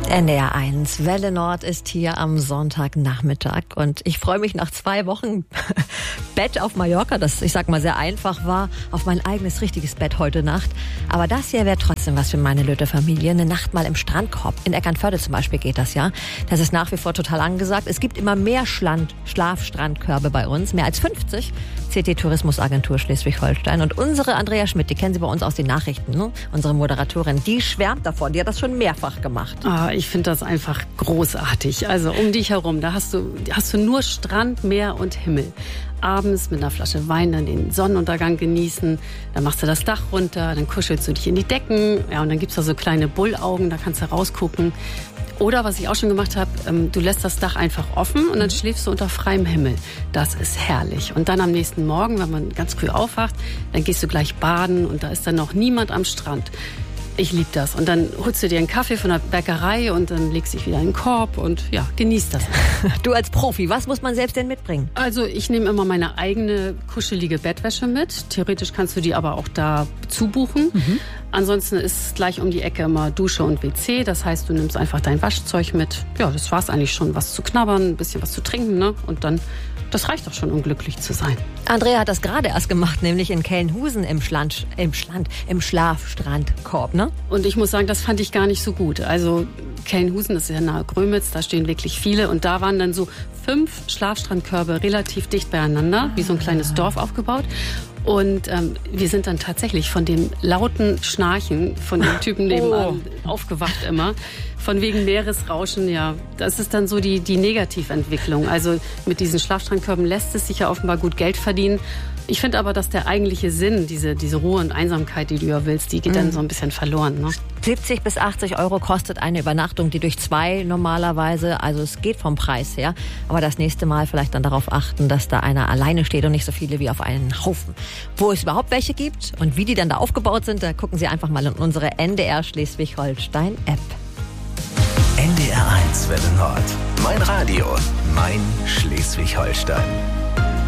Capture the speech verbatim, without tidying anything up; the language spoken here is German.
N D R eins, Welle Nord ist hier am Sonntagnachmittag und ich freue mich nach zwei Wochen Bett auf Mallorca, das ich sag mal sehr einfach war, auf mein eigenes richtiges Bett heute Nacht. Aber das hier wäre trotzdem was für meine Lütte-Familie. Eine Nacht mal im Strandkorb. In Eckernförde zum Beispiel geht das ja. Das ist nach wie vor total angesagt. Es gibt immer mehr Schland- Schlafstrandkörbe bei uns, mehr als fünfzig. C T Tourismusagentur Schleswig-Holstein. Und unsere Andrea Schmidt, die kennen Sie bei uns aus den Nachrichten, ne? Unsere Moderatorin, die schwärmt davon. Die hat das schon mehrfach gemacht. Ah, ich finde das einfach großartig. Also um dich herum, da hast du, hast du nur Strand, Meer und Himmel. Abends mit einer Flasche Wein dann den Sonnenuntergang genießen. Dann machst du das Dach runter, dann kuschelst du dich in die Decken. Ja, und dann gibt's da so kleine Bullaugen, da kannst du rausgucken. Oder was ich auch schon gemacht habe, ähm, du lässt das Dach einfach offen und dann schläfst du unter freiem Himmel. Das ist herrlich. Und dann am nächsten Morgen, wenn man ganz früh aufwacht, dann gehst du gleich baden und da ist dann noch niemand am Strand. Ich liebe das. Und dann holst du dir einen Kaffee von der Bäckerei und dann legst du dich wieder in den Korb und ja, genießt das. Du als Profi, was muss man selbst denn mitbringen? Also ich nehme immer meine eigene kuschelige Bettwäsche mit. Theoretisch kannst du die aber auch da zubuchen. Mhm. Ansonsten ist gleich um die Ecke immer Dusche und W C. Das heißt, du nimmst einfach dein Waschzeug mit. Ja, das war's eigentlich schon. Was zu knabbern, ein bisschen was zu trinken, ne? Und dann, das reicht doch schon, um glücklich zu sein. Andrea hat das gerade erst gemacht, nämlich in Kelnhusen im Schland, im Schland, im Schlafstrandkorb, ne? Und ich muss sagen, das fand ich gar nicht so gut. Also Kelnhusen, das ist ja nahe Grömitz, da stehen wirklich viele. Und da waren dann so fünf Schlafstrandkörbe relativ dicht beieinander, wie so ein kleines Dorf aufgebaut. Und ähm, wir sind dann tatsächlich von dem lauten Schnarchen von dem Typen nebenan oh. aufgewacht immer. Von wegen Meeresrauschen, ja. Das ist dann so die, die Negativentwicklung. Also mit diesen Schlafstrandkörben lässt es sich ja offenbar gut Geld verdienen. Ich finde aber, dass der eigentliche Sinn, diese, diese Ruhe und Einsamkeit, die du ja willst, die geht dann so ein bisschen verloren. Ne? siebzig bis achtzig Euro kostet eine Übernachtung, die durch zwei normalerweise, also es geht vom Preis her. Aber das nächste Mal vielleicht dann darauf achten, dass da einer alleine steht und nicht so viele wie auf einen Haufen. Wo es überhaupt welche gibt und wie die dann da aufgebaut sind, da gucken Sie einfach mal in unsere N D R Schleswig-Holstein-App. N D R eins Welle Nord. Mein Radio, mein Schleswig-Holstein.